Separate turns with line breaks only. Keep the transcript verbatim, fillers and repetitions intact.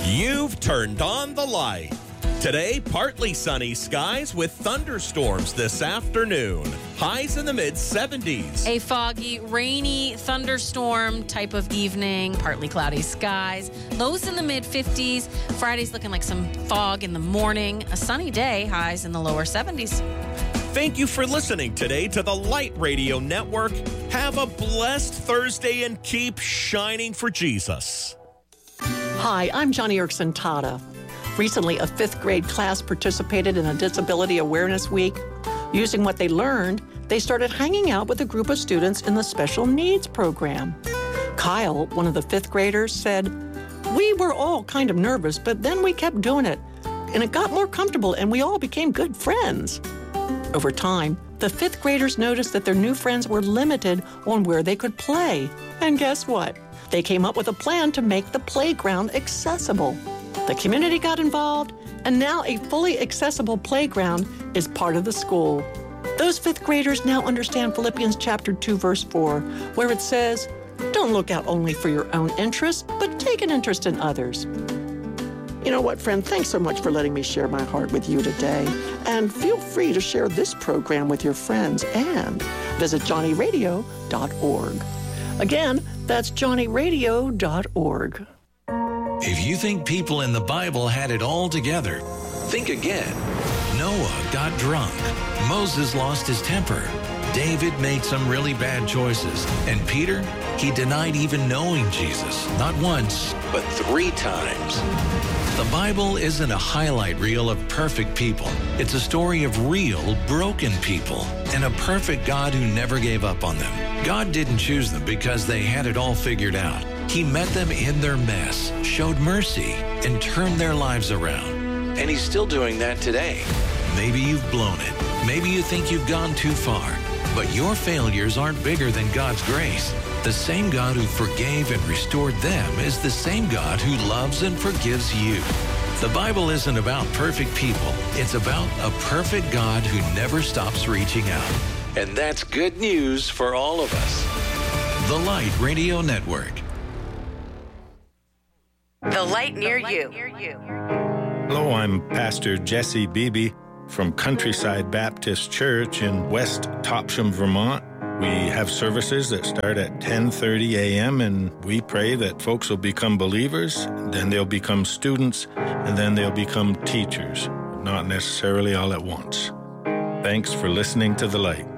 You've turned on the light. Today, partly sunny skies with thunderstorms this afternoon. Highs in the mid seventies.
A foggy, rainy thunderstorm type of evening. Partly cloudy skies. Lows in the mid fifties. Friday's looking like some fog in the morning. A sunny day. Highs in the lower seventies.
Thank you for listening today to the Light Radio Network. Have a blessed Thursday and keep shining for Jesus.
Hi, I'm Johnny Erickson Tata. Recently, a fifth grade class participated in a Disability Awareness Week. Using what they learned, they started hanging out with a group of students in the special needs program. Kyle, one of the fifth graders, said, "We were all kind of nervous, but then we kept doing it, and it got more comfortable, and we all became good friends." Over time, the fifth graders noticed that their new friends were limited on where they could play. And guess what? They came up with a plan to make the playground accessible. The community got involved, and now a fully accessible playground is part of the school. Those fifth graders now understand Philippians chapter two, verse four, where it says, "Don't look out only for your own interests, but take an interest in others." You know what, friend? Thanks so much for letting me share my heart with you today. And feel free to share this program with your friends and visit johnny radio dot org. Again, that's johnny radio dot org.
If you think people in the Bible had it all together, think again. Noah got drunk. Moses lost his temper. David made some really bad choices. And Peter, he denied even knowing Jesus, not once, but three times. The Bible isn't a highlight reel of perfect people. It's a story of real, broken people and a perfect God who never gave up on them. God didn't choose them because they had it all figured out. He met them in their mess, showed mercy, and turned their lives around. And he's still doing that today. Maybe you've blown it. Maybe you think you've gone too far. But your failures aren't bigger than God's grace. The same God who forgave and restored them is the same God who loves and forgives you. The Bible isn't about perfect people. It's about a perfect God who never stops reaching out. And that's good news for all of us. The Light Radio Network.
The light near you.
Hello, I'm Pastor Jesse Beebe from Countryside Baptist Church in West Topsham, Vermont. We have services that start at ten thirty a.m., and we pray that folks will become believers, then they'll become students, and then they'll become teachers, not necessarily all at once. Thanks for listening to The Light.